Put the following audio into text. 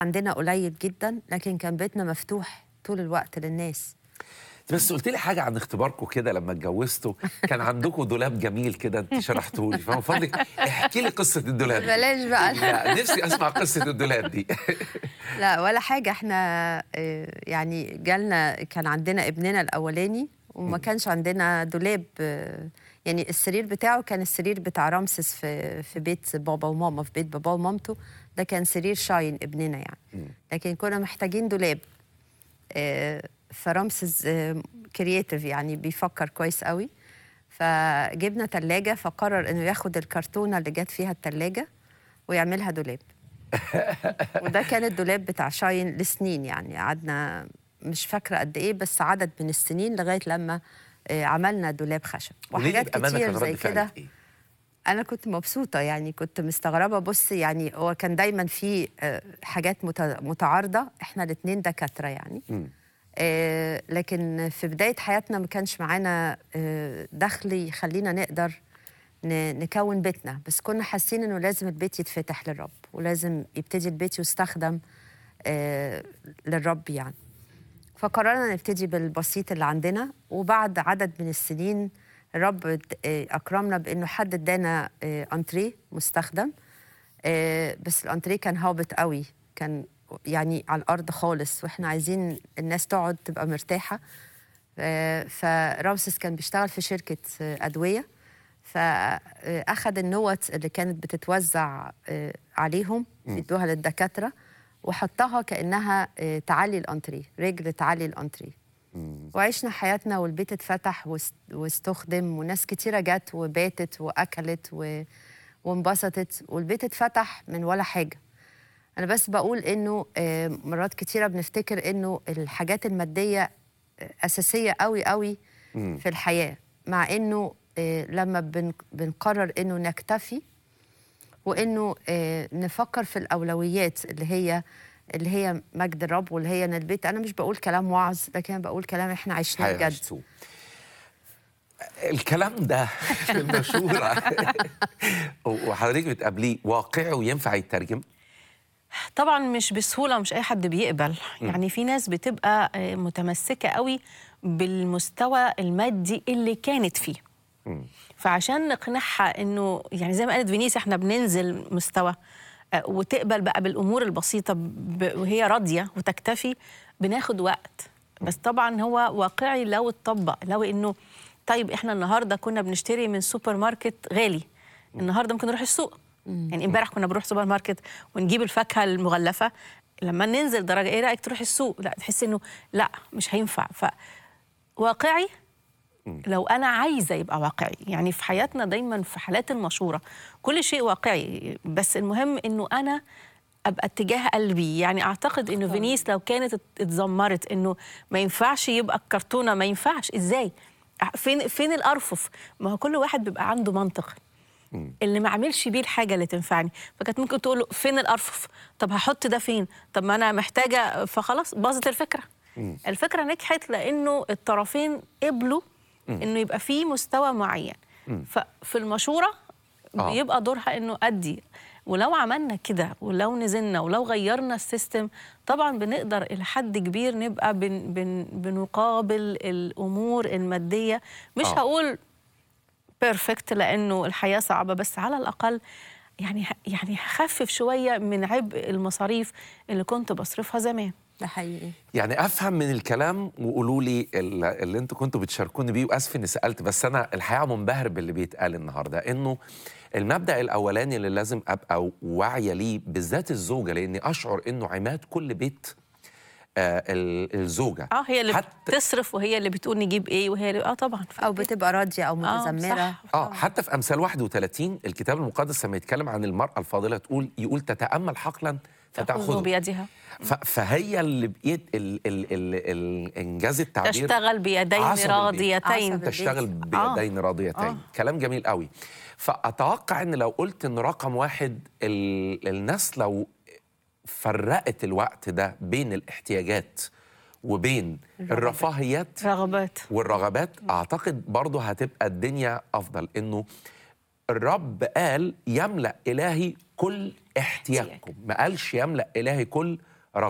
عندنا قليل جدا، لكن كان بيتنا مفتوح طول الوقت للناس. بس قلت لي حاجه عن اختباركم كده لما اتجوزتوا، كان عندكم دولاب جميل كده انت شرحته لي، فمن فضلك احكي لي قصه الدولاب دي. بلاش بقى. لا نفسي اسمع قصه الدولاب دي. لا ولا حاجة، احنا يعني جالنا، كان عندنا ابننا الأولاني وما كانش عندنا دولاب. يعني السرير بتاعه كان السرير بتاع رمسس في بيت بابا وماما، في بيت بابا ومامته. ده كان سرير شاين ابننا يعني. لكن كنا محتاجين دولاب. فرمسس كرييتيف، يعني بيفكر كويس قوي. فجبنا تلاجة، فقرر انه ياخد الكرتونة اللي جت فيها التلاجة ويعملها دولاب. وده كان الدولاب بتاع شاين لسنين، يعني قعدنا مش فاكرة قد ايه، بس عدد من السنين لغاية لما عملنا دولاب خشب وحاجات كتير زي كده. أنا كنت مبسوطة، يعني كنت مستغربة. بص يعني هو كان دايما في حاجات متعارضة، احنا الاتنين دكاترة يعني. لكن في بداية حياتنا ما كانش معانا دخل يخلينا نقدر نكون بيتنا، بس كنا حاسين انه لازم البيت يتفتح للرب، ولازم يبتدي البيت يستخدم للرب يعني. فقررنا نبتدي بالبسيط اللي عندنا، وبعد عدد من السنين الرب أكرمنا بأنه حد ادانا أنتريه مستخدم. بس الأنتريه كان هابط قوي، كان يعني على الأرض خالص، وإحنا عايزين الناس تقعد تبقى مرتاحة. فرامسس كان بيشتغل في شركة أدوية، فأخذ النوت اللي كانت بتتوزع عليهم يدوها للدكاترة، وحطها كأنها تعلي الأنتريه، رجل تعلي الأنتريه. وعشنا حياتنا، والبيت اتفتح واستخدم، وناس كتيرة جت وباتت وأكلت وانبسطت، والبيت اتفتح من ولا حاجة. أنا بس بقول إنه مرات كتيرة بنفتكر إنه الحاجات المادية أساسية قوي قوي في الحياة، مع إنه لما بنقرر إنه نكتفي، وإنه نفكر في الأولويات اللي هي مجد الرب، واللي هي ان البيت. انا مش بقول كلام وعظ، لكن بقول كلام احنا عشناه بجد. الكلام ده المشهور وحضرتك بتقابليه واقعي وينفع يترجم؟ طبعا مش بسهوله، مش اي حد بيقبل. يعني في ناس بتبقى متمسكه قوي بالمستوى المادي اللي كانت فيه. فعشان نقنعها انه يعني زي ما قالت فينيس احنا بننزل مستوى، وتقبل بقى بالامور البسيطه وهي راضيه وتكتفي، بناخد وقت. بس طبعا هو واقعي لو اتطبق، لو انه طيب احنا النهارده كنا بنشتري من سوبر ماركت غالي، النهارده ممكن نروح السوق. يعني امبارح كنا بنروح سوبر ماركت ونجيب الفاكهه المغلفه، لما ننزل درجه ايه رايك تروح السوق؟ لا، تحس انه لا مش هينفع. فواقعي لو أنا عايزة يبقى واقعي. يعني في حياتنا دايما في حالات المشورة كل شيء واقعي، بس المهم إنه أنا أبقى اتجاه قلبي. يعني أعتقد إنه فينيس لو كانت اتذمرت إنه ما ينفعش يبقى الكرتونة، ما ينفعش إزاي؟ فين الأرفف؟ ما هو كل واحد بيبقى عنده منطق اللي ما عملش بيه الحاجة اللي تنفعني. فكانت ممكن تقول له فين الأرفف؟ طب هحط ده فين؟ طب ما أنا محتاجة، فخلاص باظت الفكرة. الفكرة نجحت لأنه الطرفين قبلوا انه يبقى في مستوى معين. ففي المشوره بيبقى دورها انه ادي. ولو عملنا كده، ولو نزلنا، ولو غيرنا السيستم، طبعا بنقدر الى حد كبير نبقى بنقابل الامور الماديه. مش هقول بيرفكت لانه الحياه صعبه، بس على الاقل يعني هخفف شويه من عبء المصاريف اللي كنت بصرفها زمان. ده حقيقي. يعني افهم من الكلام وقولوا لي اللي انتوا كنتوا بتشاركوني بيه، واسف اني سالت، بس انا الحقيقه منبهر باللي بيتقال النهارده، انه المبدا الاولاني اللي لازم ابقى واعيه ليه، بالذات الزوجه، لاني اشعر انه عماد كل بيت الزوجه هي اللي بتصرف، وهي اللي بتقول نجيب ايه، وهي اللي طبعا او بتبقى راضيه او متذمره. حتى في امثال 31 الكتاب المقدس لما يتكلم عن المراه الفاضله يقول تتامل حقلا فتاخذه بيدها. فهي اللي انجاز التعبير تشتغل بيدين راضيتين. تشتغل بيدين راضيتين. كلام جميل قوي. فاتوقع ان لو قلت ان رقم واحد الناس لو فرقت الوقت ده بين الاحتياجات وبين الرفاهيات والرغبات، اعتقد برضه هتبقى الدنيا افضل. انه الرب قال يملأ إلهي كل احتياجكم، ما قالش يملأ إلهي كل